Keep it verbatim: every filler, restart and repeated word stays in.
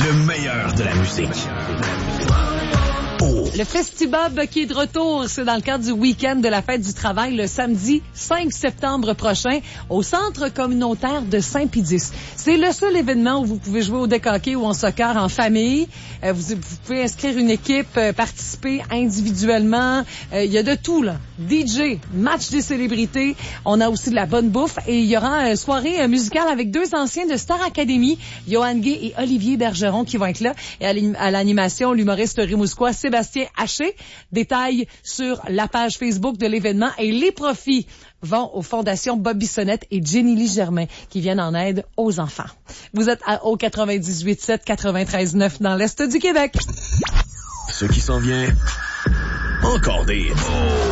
Le meilleur de la musique. Oh. Le Festibob qui est de retour, c'est dans le cadre du week-end de la fête du travail le samedi cinq septembre prochain au centre communautaire de Saint-Pédis. C'est le seul événement où vous pouvez jouer au deck hockey ou en soccer en famille. Euh, vous, vous pouvez inscrire une équipe, euh, participer individuellement. Euh, il y a de tout, là. D J, match des célébrités. On a aussi de la bonne bouffe et il y aura une soirée euh, musicale avec deux anciens de Star Academy, Johan Gay et Olivier Bergeron qui vont être là. Et à l'animation, l'humoriste rimouskois Sébastien Haché. Détails sur la page Facebook de l'événement et les profits vont aux fondations Bob Bissonnette et Jenny Lee Germain qui viennent en aide aux enfants. Vous êtes à, au quatre-vingt-dix-huit sept, quatre-vingt-treize neuf dans l'Est du Québec. Ce qui s'en vient, encore des...